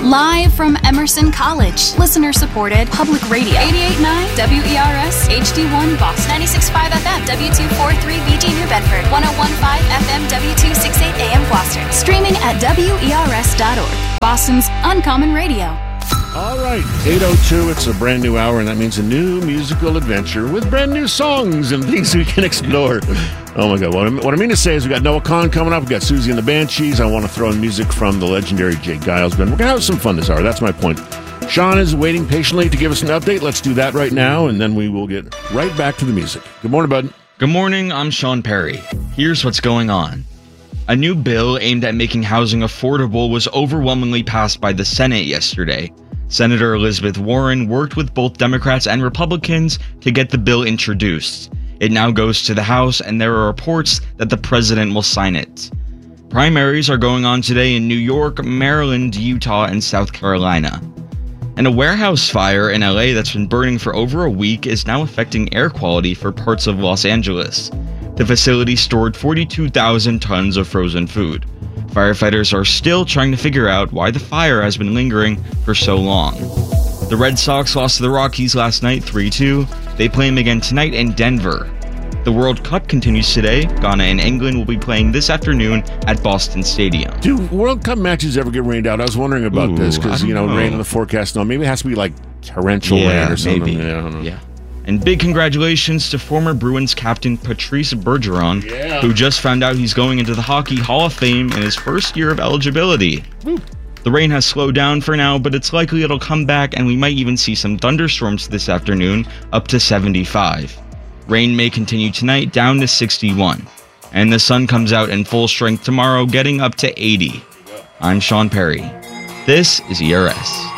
Live from Emerson College, listener-supported public radio. 88.9 WERS HD1 Boston. 96.5 FM W243 BG New Bedford. 101.5 FM W268 AM Gloucester. Streaming at WERS.org. Boston's Uncommon Radio. All right, 8:02, it's a brand new hour, and that means a new musical adventure with brand new songs and things we can explore. Oh my God, what I mean to say is we got Noah Kahan coming up, we got Susie and the Banshees. I want to throw in music from the legendary Jake Giles Band. We're going to have some fun this hour, that's my point. Sean is waiting patiently to give us an update. Let's do that right now, and then we will get right back to the music. Good morning, bud. Good morning, I'm Sean Perry. Here's what's going on. A new bill aimed at making housing affordable was overwhelmingly passed by the Senate yesterday. Senator Elizabeth Warren worked with both Democrats and Republicans to get the bill introduced. It now goes to the House, and there are reports that the president will sign it. Primaries are going on today in New York, Maryland, Utah, and South Carolina. And a warehouse fire in LA that's been burning for over a week is now affecting air quality for parts of Los Angeles. The facility stored 42,000 tons of frozen food. Firefighters are still trying to figure out why the fire has been lingering for so long. The Red Sox lost to the Rockies last night 3-2. They play them again tonight in Denver. The World Cup continues today. Ghana and England will be playing this afternoon at Boston Stadium. Do World Cup matches ever get rained out? I was wondering about this because, rain in the forecast. No, maybe it has to be like torrential rain or something. Maybe. Yeah, I don't know. Yeah. And big congratulations to former Bruins captain Patrice Bergeron, who just found out he's going into the Hockey Hall of Fame in his first year of eligibility. Woo. The rain has slowed down for now, but it's likely it'll come back, and we might even see some thunderstorms this afternoon, up to 75. Rain may continue tonight, down to 61. And the sun comes out in full strength tomorrow, getting up to 80. I'm Sean Perry. This is ERS.